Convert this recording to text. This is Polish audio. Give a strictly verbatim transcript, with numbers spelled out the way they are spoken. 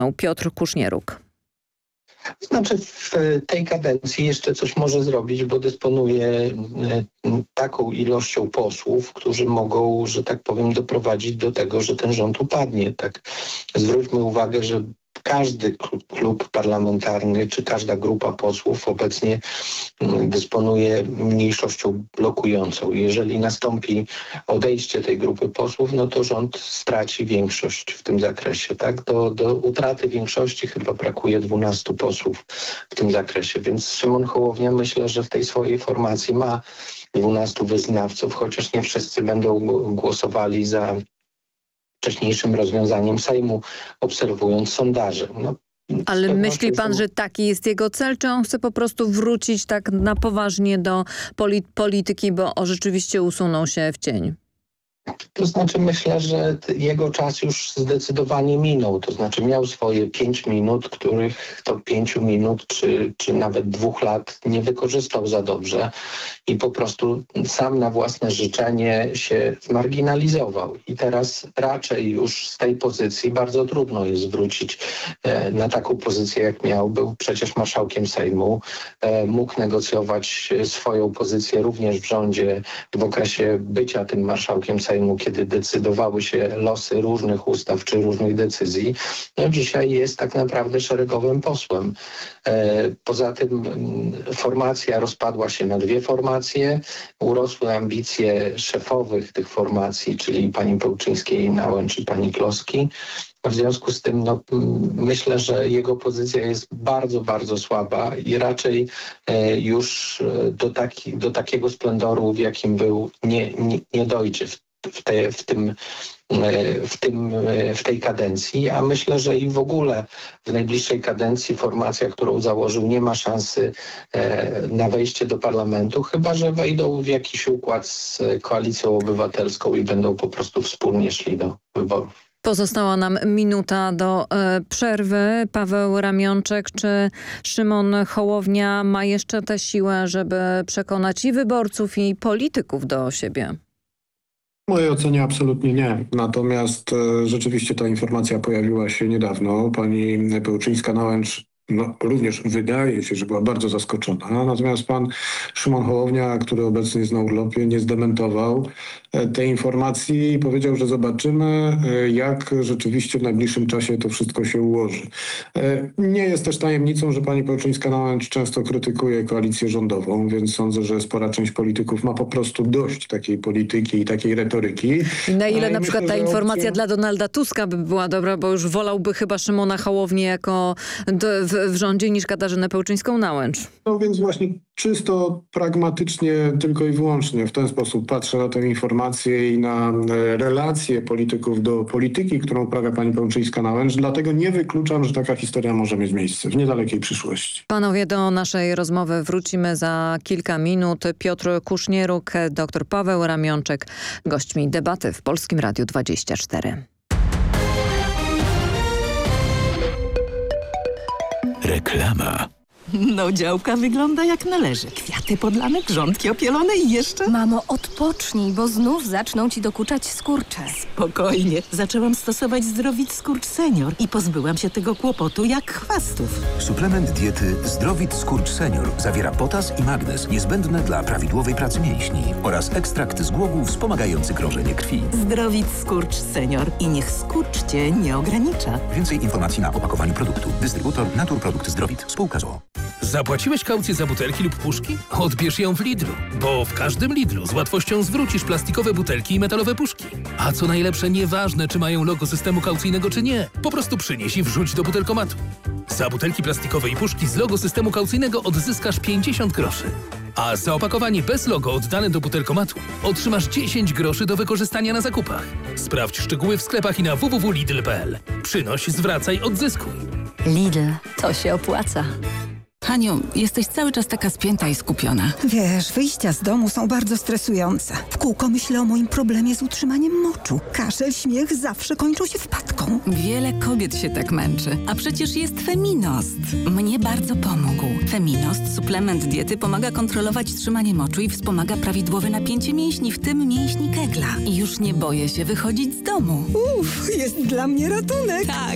Piotr Kusznieruk. Znaczy w tej kadencji jeszcze coś może zrobić, bo dysponuje taką ilością posłów, którzy mogą, że tak powiem, doprowadzić do tego, że ten rząd upadnie. Tak, zwróćmy uwagę, że każdy klub parlamentarny czy każda grupa posłów obecnie dysponuje mniejszością blokującą. Jeżeli nastąpi odejście tej grupy posłów, no to rząd straci większość w tym zakresie. Tak? Do, do utraty większości chyba brakuje dwunastu posłów w tym zakresie. Więc Szymon Hołownia, myślę, że w tej swojej formacji ma dwunastu wyznawców, chociaż nie wszyscy będą głosowali za wcześniejszym rozwiązaniem Sejmu, obserwując sondaże. No, Ale myśli pan, że taki jest jego cel, czy on chce po prostu wrócić tak na poważnie do poli- polityki, bo o, rzeczywiście usunął się w cień? To znaczy myślę, że jego czas już zdecydowanie minął. To znaczy miał swoje pięć minut, których to pięciu minut czy, czy nawet dwóch lat nie wykorzystał za dobrze i po prostu sam na własne życzenie się zmarginalizował. I teraz raczej już z tej pozycji bardzo trudno jest wrócić e, na taką pozycję, jak miał. Był przecież marszałkiem Sejmu. E, mógł negocjować swoją pozycję również w rządzie w okresie bycia tym marszałkiem Sejmu, kiedy decydowały się losy różnych ustaw czy różnych decyzji. No dzisiaj jest tak naprawdę szeregowym posłem. E, poza tym formacja rozpadła się na dwie formacje. Urosły ambicje szefowych tych formacji, czyli pani Pełczyńskiej-Nałęcz i pani Kloski. W związku z tym no, myślę, że jego pozycja jest bardzo, bardzo słaba i raczej e, już do, taki, do takiego splendoru, w jakim był, nie, nie, nie dojdzie w, w, te, w, tym, e, w, tym, e, w tej kadencji, a myślę, że i w ogóle w najbliższej kadencji formacja, którą założył, nie ma szansy e, na wejście do parlamentu, chyba że wejdą w jakiś układ z Koalicją Obywatelską i będą po prostu wspólnie szli do wyborów. Pozostała nam minuta do e, przerwy. Paweł Ramiączek czy Szymon Hołownia ma jeszcze tę siłę, żeby przekonać i wyborców, i polityków do siebie? W mojej ocenie absolutnie nie. Natomiast e, rzeczywiście ta informacja pojawiła się niedawno. Pani Pełczyńska-Nałęcz no, również wydaje się, że była bardzo zaskoczona. Natomiast pan Szymon Hołownia, który obecnie jest na urlopie, nie zdementował tej informacji i powiedział, że zobaczymy, jak rzeczywiście w najbliższym czasie to wszystko się ułoży. Nie jest też tajemnicą, że pani Pełczyńska-Nałęcz często krytykuje koalicję rządową, więc sądzę, że spora część polityków ma po prostu dość takiej polityki i takiej retoryki. I na ile I na myślę, przykład ta informacja opcja... dla Donalda Tuska by była dobra, bo już wolałby chyba Szymona Hołownię jako do, w, w rządzie niż Katarzynę Pełczyńską-Nałęcz. No więc właśnie czysto pragmatycznie tylko i wyłącznie w ten sposób patrzę na tę informację i na relacje polityków do polityki, którą uprawia pani Pełczyńska-Nałęcz. Dlatego nie wykluczam, że taka historia może mieć miejsce w niedalekiej przyszłości. Panowie, do naszej rozmowy wrócimy za kilka minut. Piotr Kusznieruk, dr Paweł Ramiączek, gośćmi debaty w Polskim Radiu dwadzieścia cztery. Reklama. No, działka wygląda jak należy. Kwiaty podlane, grządki opielone i jeszcze... Mamo, odpocznij, bo znów zaczną ci dokuczać skurcze. Spokojnie. Zaczęłam stosować Zdrowit Skurcz Senior i pozbyłam się tego kłopotu jak chwastów. Suplement diety Zdrowit Skurcz Senior zawiera potas i magnez niezbędne dla prawidłowej pracy mięśni oraz ekstrakt z głogów wspomagający krążenie krwi. Zdrowit Skurcz Senior i niech skurcz cię nie ogranicza. Więcej informacji na opakowaniu produktu. Dystrybutor Naturprodukt Zdrowit. Spółka z o o. Zapłaciłeś kaucję za butelki lub puszki? Odbierz ją w Lidlu, bo w każdym Lidlu z łatwością zwrócisz plastikowe butelki i metalowe puszki. A co najlepsze, nieważne czy mają logo systemu kaucyjnego czy nie, po prostu przynieś i wrzuć do butelkomatu. Za butelki plastikowe i puszki z logo systemu kaucyjnego odzyskasz pięćdziesiąt groszy. A za opakowanie bez logo oddane do butelkomatu otrzymasz dziesięć groszy do wykorzystania na zakupach. Sprawdź szczegóły w sklepach i na w w w kropka lidl kropka p l. Przynoś, zwracaj, odzyskuj. Lidl, to się opłaca. Haniu, jesteś cały czas taka spięta i skupiona. Wiesz, wyjścia z domu są bardzo stresujące. W kółko myślę o moim problemie z utrzymaniem moczu. Kaszel, śmiech zawsze kończą się wpadką. Wiele kobiet się tak męczy. A przecież jest Feminost. Mnie bardzo pomógł. Feminost, suplement diety, pomaga kontrolować trzymanie moczu i wspomaga prawidłowe napięcie mięśni, w tym mięśni Kegla. I już nie boję się wychodzić z domu. Uff, jest dla mnie ratunek. Tak.